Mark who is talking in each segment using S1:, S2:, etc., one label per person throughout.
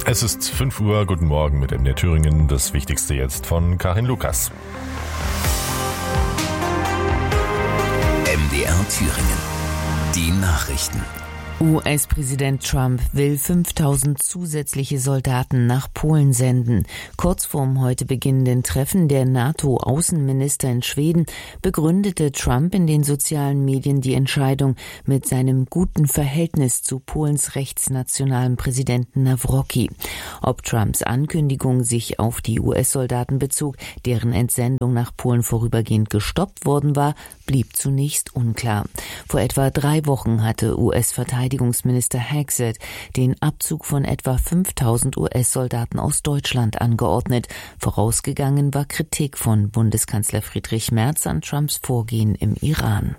S1: Es ist 5 Uhr, guten Morgen mit MDR Thüringen. Das Wichtigste jetzt von Karin Lukas.
S2: MDR Thüringen. Die Nachrichten.
S3: US-Präsident Trump will 5000 zusätzliche Soldaten nach Polen senden. Kurz vorm heute beginnenden Treffen der NATO-Außenminister in Schweden begründete Trump in den sozialen Medien die Entscheidung mit seinem guten Verhältnis zu Polens rechtsnationalen Präsidenten Nawrocki. Ob Trumps Ankündigung sich auf die US-Soldaten bezog, deren Entsendung nach Polen vorübergehend gestoppt worden war, blieb zunächst unklar. Vor etwa 3 Wochen hatte US-Verteidigungsminister Hegseth den Abzug von etwa 5000 US-Soldaten aus Deutschland angeordnet. Vorausgegangen war Kritik von Bundeskanzler Friedrich Merz an Trumps Vorgehen im Iran.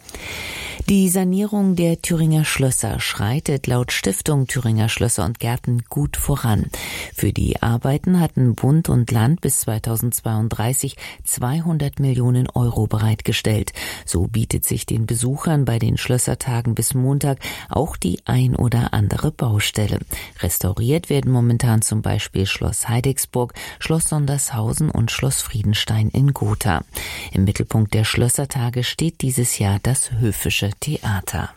S3: Die Sanierung der Thüringer Schlösser schreitet laut Stiftung Thüringer Schlösser und Gärten gut voran. Für die Arbeiten hatten Bund und Land bis 2032 200 Millionen Euro bereitgestellt. So bietet sich den Besuchern bei den Schlössertagen bis Montag auch die ein oder andere Baustelle. Restauriert werden momentan zum Beispiel Schloss Heidigsburg, Schloss Sondershausen und Schloss Friedenstein in Gotha. Im Mittelpunkt der Schlössertage steht dieses Jahr das Höfische Theater.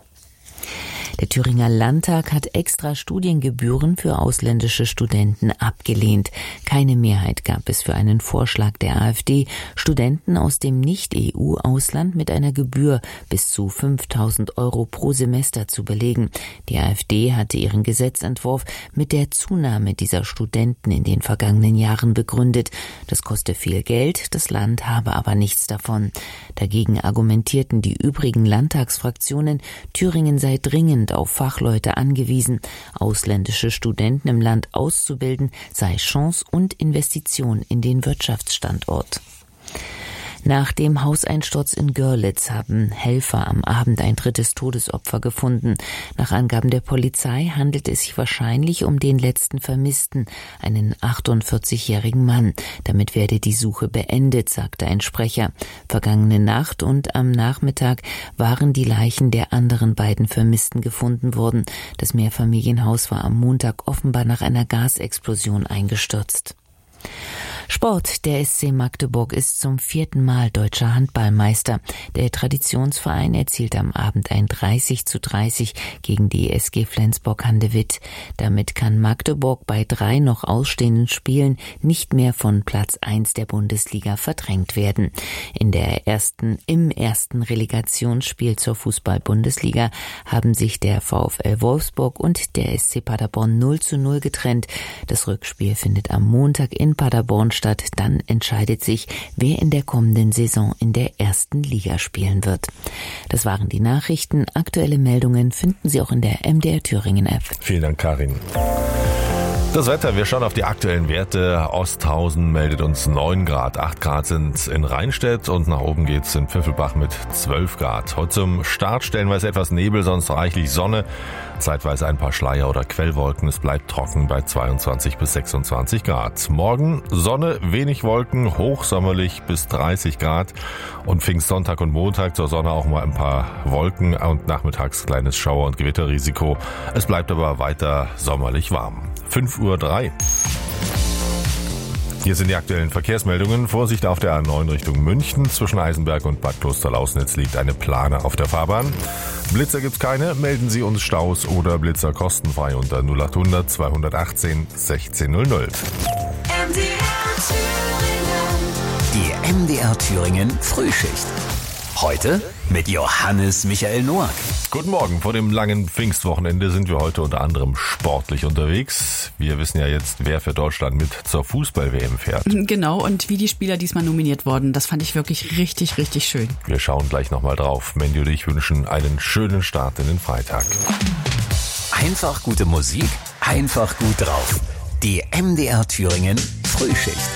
S3: Der Thüringer Landtag hat extra Studiengebühren für ausländische Studenten abgelehnt. Keine Mehrheit gab es für einen Vorschlag der AfD, Studenten aus dem Nicht-EU-Ausland mit einer Gebühr bis zu 5.000 Euro pro Semester zu belegen. Die AfD hatte ihren Gesetzentwurf mit der Zunahme dieser Studenten in den vergangenen Jahren begründet. Das koste viel Geld, das Land habe aber nichts davon. Dagegen argumentierten die übrigen Landtagsfraktionen, Thüringen sei dringend auf Fachleute angewiesen. Ausländische Studenten im Land auszubilden sei Chance und Investition in den Wirtschaftsstandort. Nach dem Hauseinsturz in Görlitz haben Helfer am Abend ein 3. Todesopfer gefunden. Nach Angaben der Polizei handelt es sich wahrscheinlich um den letzten Vermissten, einen 48-jährigen Mann. Damit werde die Suche beendet, sagte ein Sprecher. Vergangene Nacht und am Nachmittag waren die Leichen der anderen beiden Vermissten gefunden worden. Das Mehrfamilienhaus war am Montag offenbar nach einer Gasexplosion eingestürzt. Sport. Der SC Magdeburg ist zum 4. Mal deutscher Handballmeister. Der Traditionsverein erzielte am Abend ein 30:30 gegen die SG Flensburg-Handewitt. Damit kann Magdeburg bei 3 noch ausstehenden Spielen nicht mehr von Platz 1 der Bundesliga verdrängt werden. Im ersten Relegationsspiel zur Fußball-Bundesliga haben sich der VfL Wolfsburg und der SC Paderborn 0:0 getrennt. Das Rückspiel findet am Montag in Paderborn statt. Dann entscheidet sich, wer in der kommenden Saison in der ersten Liga spielen wird. Das waren die Nachrichten. Aktuelle Meldungen finden Sie auch in der MDR Thüringen App.
S1: Vielen Dank, Karin. Das Wetter, wir schauen auf die aktuellen Werte. Osthausen meldet uns 9 Grad, 8 Grad sind in Rheinstedt und nach oben geht's in Pfiffelbach mit 12 Grad. Heute zum Start stellenweise etwas Nebel, sonst reichlich Sonne, zeitweise ein paar Schleier- oder Quellwolken. Es bleibt trocken bei 22 bis 26 Grad. Morgen Sonne, wenig Wolken, hochsommerlich bis 30 Grad und Pfingstsonntag und Montag zur Sonne auch mal ein paar Wolken und nachmittags kleines Schauer- und Gewitterrisiko. Es bleibt aber weiter sommerlich warm. 5:03 Uhr. Hier sind die aktuellen Verkehrsmeldungen. Vorsicht auf der A9 Richtung München. Zwischen Eisenberg und Bad Klosterlausnitz liegt eine Plane auf der Fahrbahn. Blitzer gibt's keine. Melden Sie uns Staus oder Blitzer kostenfrei unter 0800 218 1600.
S2: Die MDR Thüringen Frühschicht. Heute mit Johannes Michael Noack.
S1: Guten Morgen. Vor dem langen Pfingstwochenende sind wir heute unter anderem sportlich unterwegs. Wir wissen ja jetzt, wer für Deutschland mit zur Fußball-WM fährt.
S4: Genau, und wie die Spieler diesmal nominiert wurden. Das fand ich wirklich richtig, richtig schön.
S1: Wir schauen gleich nochmal drauf. Mandy und ich wünschen einen schönen Start in den Freitag.
S2: Einfach gute Musik, einfach gut drauf. Die MDR Thüringen Frühschicht.